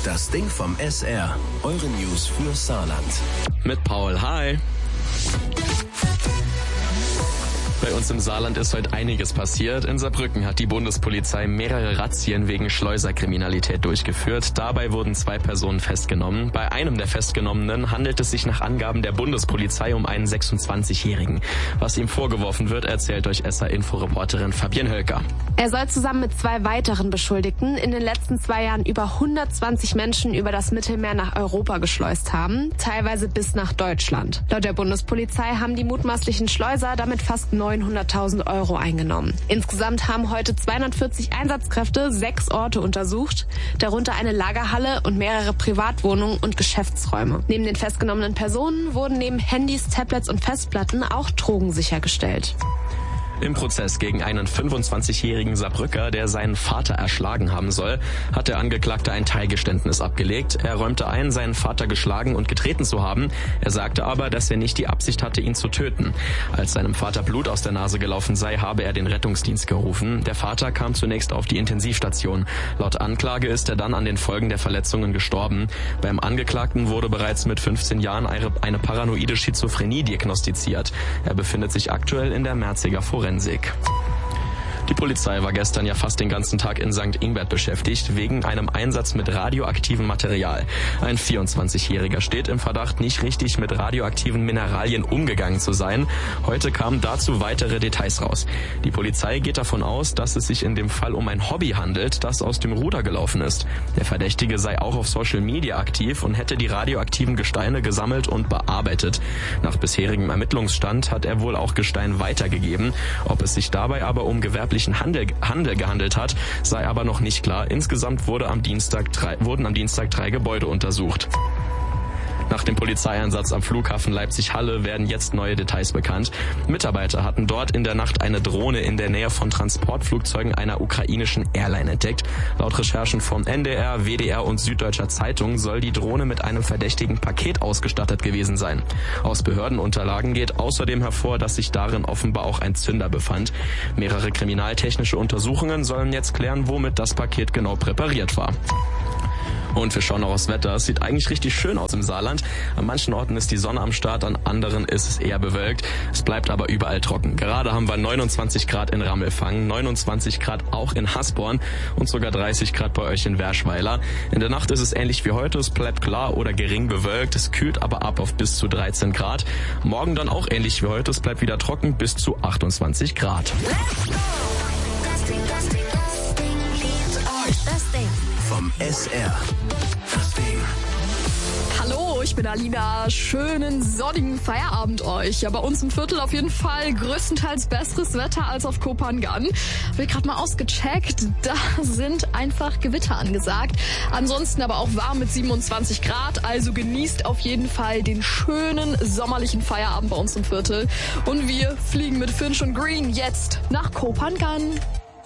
Das Ding vom SR. Eure News für Saarland. Mit Paul, hi. Bei uns im Saarland ist heute einiges passiert. In Saarbrücken hat die Bundespolizei mehrere Razzien wegen Schleuserkriminalität durchgeführt. Dabei wurden 2 Personen festgenommen. Bei einem der Festgenommenen handelt es sich nach Angaben der Bundespolizei um einen 26-Jährigen. Was ihm vorgeworfen wird, erzählt euch SR-Info-Reporterin Fabienne Hölker. Er soll zusammen mit 2 weiteren Beschuldigten in den letzten 2 Jahren über 120 Menschen über das Mittelmeer nach Europa geschleust haben, teilweise bis nach Deutschland. Laut der Bundespolizei haben die mutmaßlichen Schleuser damit fast 900.000 Euro eingenommen. Insgesamt haben heute 240 Einsatzkräfte 6 Orte untersucht, darunter eine Lagerhalle und mehrere Privatwohnungen und Geschäftsräume. Neben den festgenommenen Personen wurden neben Handys, Tablets und Festplatten auch Drogen sichergestellt. Im Prozess gegen einen 25-jährigen Saarbrücker, der seinen Vater erschlagen haben soll, hat der Angeklagte ein Teilgeständnis abgelegt. Er räumte ein, seinen Vater geschlagen und getreten zu haben. Er sagte aber, dass er nicht die Absicht hatte, ihn zu töten. Als seinem Vater Blut aus der Nase gelaufen sei, habe er den Rettungsdienst gerufen. Der Vater kam zunächst auf die Intensivstation. Laut Anklage ist er dann an den Folgen der Verletzungen gestorben. Beim Angeklagten wurde bereits mit 15 Jahren eine paranoide Schizophrenie diagnostiziert. Er befindet sich aktuell in der Merziger Forensik. Die Polizei war gestern ja fast den ganzen Tag in St. Ingbert beschäftigt, wegen einem Einsatz mit radioaktivem Material. Ein 24-Jähriger steht im Verdacht, nicht richtig mit radioaktiven Mineralien umgegangen zu sein. Heute kamen dazu weitere Details raus. Die Polizei geht davon aus, dass es sich in dem Fall um ein Hobby handelt, das aus dem Ruder gelaufen ist. Der Verdächtige sei auch auf Social Media aktiv und hätte die radioaktiven Gesteine gesammelt und bearbeitet. Nach bisherigem Ermittlungsstand hat er wohl auch Gestein weitergegeben. Ob es sich dabei aber um gewerblichen Handel gehandelt hat, sei aber noch nicht klar. Insgesamt wurden am Dienstag 3 Gebäude untersucht. Nach dem Polizeieinsatz am Flughafen Leipzig-Halle werden jetzt neue Details bekannt. Mitarbeiter hatten dort in der Nacht eine Drohne in der Nähe von Transportflugzeugen einer ukrainischen Airline entdeckt. Laut Recherchen von NDR, WDR und Süddeutscher Zeitung soll die Drohne mit einem verdächtigen Paket ausgestattet gewesen sein. Aus Behördenunterlagen geht außerdem hervor, dass sich darin offenbar auch ein Zünder befand. Mehrere kriminaltechnische Untersuchungen sollen jetzt klären, womit das Paket genau präpariert war. Und wir schauen noch aufs Wetter. Es sieht eigentlich richtig schön aus im Saarland. An manchen Orten ist die Sonne am Start, an anderen ist es eher bewölkt. Es bleibt aber überall trocken. Gerade haben wir 29 Grad in Rammelfangen, 29 Grad auch in Hasborn und sogar 30 Grad bei euch in Werschweiler. In der Nacht ist es ähnlich wie heute. Es bleibt klar oder gering bewölkt. Es kühlt aber ab auf bis zu 13 Grad. Morgen dann auch ähnlich wie heute. Es bleibt wieder trocken bis zu 28 Grad. Das Ding vom SR. Das Ding. Hallo, ich bin Alina. Schönen sonnigen Feierabend euch. Ja, bei uns im Viertel auf jeden Fall größtenteils besseres Wetter als auf Kopangan. Hab ich gerade mal ausgecheckt. Da sind einfach Gewitter angesagt. Ansonsten aber auch warm mit 27 Grad. Also genießt auf jeden Fall den schönen sommerlichen Feierabend bei uns im Viertel. Und wir fliegen mit Finch und Green jetzt nach Kopangan.